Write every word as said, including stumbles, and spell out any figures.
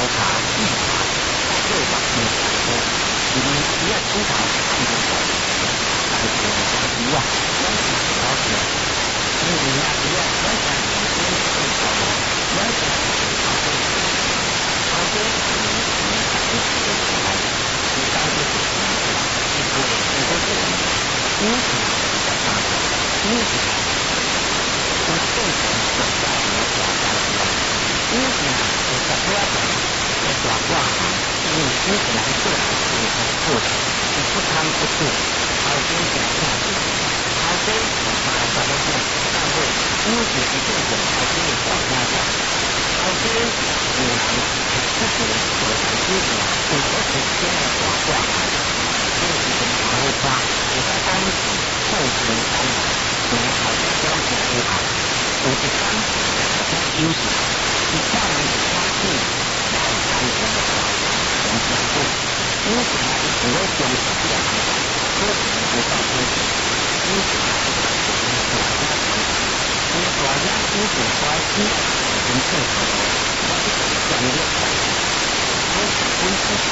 查预查各方面的采购，以及企业出台安全保障，大家的家庭啊，要求要求，因为人家企业要求首先是保护，要求保护好的我们我们大家的出来，是大家的出来，是不会是不会因此比较大的，因此我更想表达我的表达出来，因此呢，我想不要讲在讲话啊，因为因此来做好事才做的，是不贪不做，好心讲下去，好心我把把它讲到位，因此一定有好心的讲下去，好心有人自己有人自己，有的时间的讲话啊，就是跟好话，有的东西后天当然，我们好心讲起来好，有的当时好像休息。你当然是相信在安全的保障跟监护，因此呢，只有遵守这个安排，不可能不到规矩。因此呢，我们国家规矩，因为国家因此关系已经正常了，我是专业的，我是公司